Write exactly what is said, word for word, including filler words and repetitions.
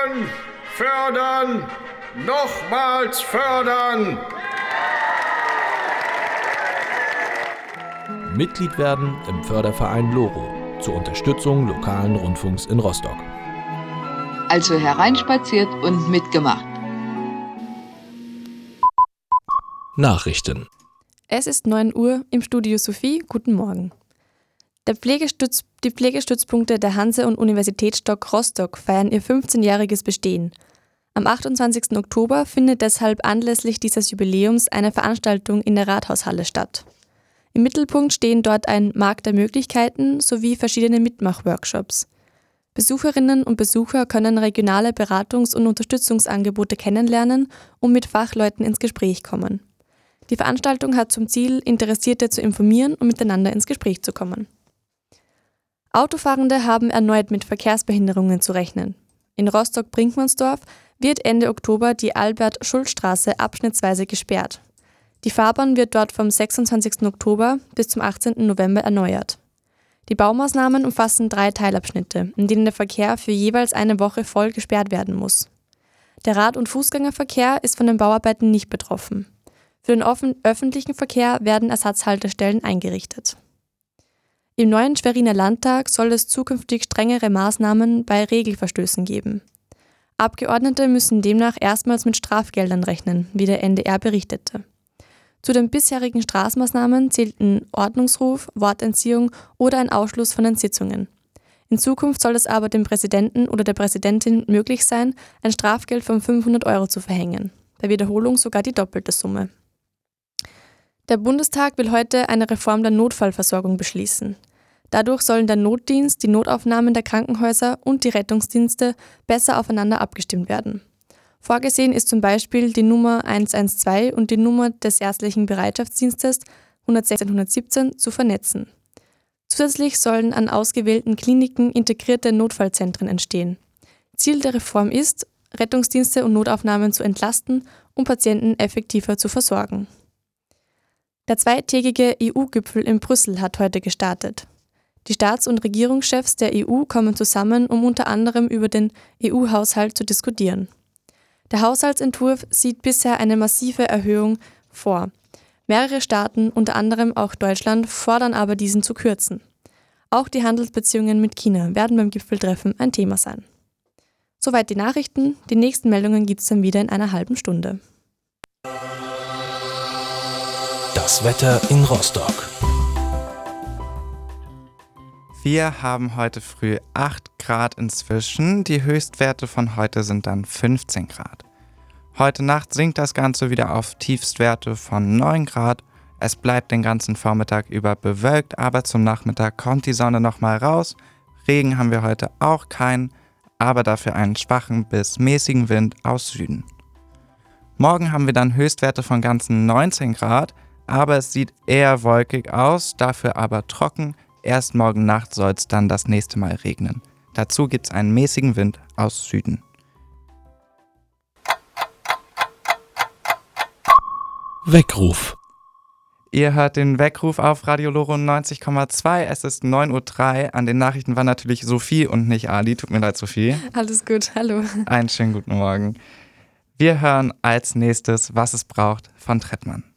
Fördern, fördern, nochmals fördern. Mitglied werden im Förderverein Loro zur Unterstützung lokalen Rundfunks in Rostock. Also hereinspaziert und mitgemacht. Nachrichten. Es ist neun Uhr im Studio Sophie. Guten Morgen. Der Pflegestütz, die Pflegestützpunkte der Hanse- und Universitätsstock Rostock feiern ihr fünfzehnjähriges Bestehen. Am achtundzwanzigsten Oktober findet deshalb anlässlich dieses Jubiläums eine Veranstaltung in der Rathaushalle statt. Im Mittelpunkt stehen dort ein Markt der Möglichkeiten sowie verschiedene Mitmachworkshops. Besucherinnen und Besucher können regionale Beratungs- und Unterstützungsangebote kennenlernen und mit Fachleuten ins Gespräch kommen. Die Veranstaltung hat zum Ziel, Interessierte zu informieren und miteinander ins Gespräch zu kommen. Autofahrende haben erneut mit Verkehrsbehinderungen zu rechnen. In Rostock-Brinkmannsdorf wird Ende Oktober die Albert-Schultz-Straße abschnittsweise gesperrt. Die Fahrbahn wird dort vom sechsundzwanzigsten Oktober bis zum achtzehnten November erneuert. Die Baumaßnahmen umfassen drei Teilabschnitte, in denen der Verkehr für jeweils eine Woche voll gesperrt werden muss. Der Rad- und Fußgängerverkehr ist von den Bauarbeiten nicht betroffen. Für den offen- öffentlichen Verkehr werden Ersatzhaltestellen eingerichtet. Im neuen Schweriner Landtag soll es zukünftig strengere Maßnahmen bei Regelverstößen geben. Abgeordnete müssen demnach erstmals mit Strafgeldern rechnen, wie der N D R berichtete. Zu den bisherigen Strafmaßnahmen zählten Ordnungsruf, Wortentziehung oder ein Ausschluss von den Sitzungen. In Zukunft soll es aber dem Präsidenten oder der Präsidentin möglich sein, ein Strafgeld von fünfhundert Euro zu verhängen, bei Wiederholung sogar die doppelte Summe. Der Bundestag will heute eine Reform der Notfallversorgung beschließen. Dadurch sollen der Notdienst, die Notaufnahmen der Krankenhäuser und die Rettungsdienste besser aufeinander abgestimmt werden. Vorgesehen ist zum Beispiel die Nummer eins eins zwei und die Nummer des ärztlichen Bereitschaftsdienstes hundertsechzehn hundertsiebzehn zu vernetzen. Zusätzlich sollen an ausgewählten Kliniken integrierte Notfallzentren entstehen. Ziel der Reform ist, Rettungsdienste und Notaufnahmen zu entlasten und Patienten effektiver zu versorgen. Der zweitägige E U-Gipfel in Brüssel hat heute gestartet. Die Staats- und Regierungschefs der E U kommen zusammen, um unter anderem über den E U-Haushalt zu diskutieren. Der Haushaltsentwurf sieht bisher eine massive Erhöhung vor. Mehrere Staaten, unter anderem auch Deutschland, fordern aber, diesen zu kürzen. Auch die Handelsbeziehungen mit China werden beim Gipfeltreffen ein Thema sein. Soweit die Nachrichten. Die nächsten Meldungen gibt es dann wieder in einer halben Stunde. Das Wetter in Rostock. Wir haben heute früh acht Grad inzwischen, die Höchstwerte von heute sind dann fünfzehn Grad. Heute Nacht sinkt das Ganze wieder auf Tiefstwerte von neun Grad. Es bleibt den ganzen Vormittag über bewölkt, aber zum Nachmittag kommt die Sonne nochmal raus. Regen haben wir heute auch keinen, aber dafür einen schwachen bis mäßigen Wind aus Süden. Morgen haben wir dann Höchstwerte von ganzen neunzehn Grad, aber es sieht eher wolkig aus, dafür aber trocken. Erst morgen Nacht soll es dann das nächste Mal regnen. Dazu gibt es einen mäßigen Wind aus Süden. Weckruf. Ihr hört den Weckruf auf Radio Loro neunzig Komma zwei. Es ist neun Uhr drei. An den Nachrichten war natürlich Sophie und nicht Ali. Tut mir leid, Sophie. Alles gut, hallo. Einen schönen guten Morgen. Wir hören als nächstes, was es braucht, von Trettmann.